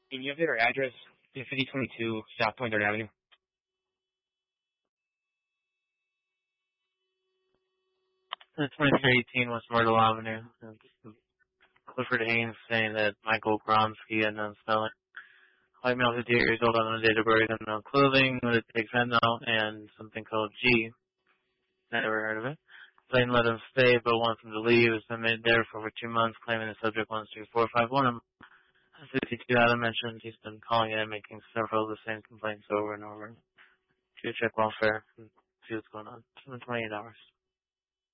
Can you update our address to 5022 South 23rd Avenue? It's 2318 West Myrtle Avenue. Clifford Haynes saying that Michael Gromsky had no spelling. White male 58 years old, unknown date of birth, unknown clothing, would take fentanyl and something called G. Never heard of it. Plain let him stay, but wants him to leave. Has been made there for over 2 months, claiming the subject wants 2451 him. As 52 Adam mentioned, he's been calling in and making several of the same complaints over and over. To check welfare and see what's going on. $28.